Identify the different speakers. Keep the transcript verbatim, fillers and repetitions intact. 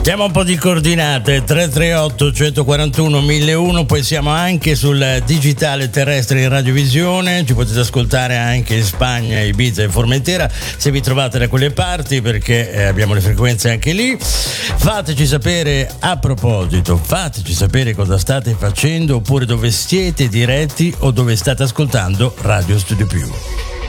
Speaker 1: Diamo un po' di coordinate: tre tre otto uno quattro uno mille uno, poi siamo anche sul digitale terrestre in radiovisione, ci potete ascoltare anche in Spagna, Ibiza e Formentera se vi trovate da quelle parti, perché eh, abbiamo le frequenze anche lì. Fateci sapere, a proposito, fateci sapere cosa state facendo, oppure dove siete diretti o dove state ascoltando Radio Studio Più.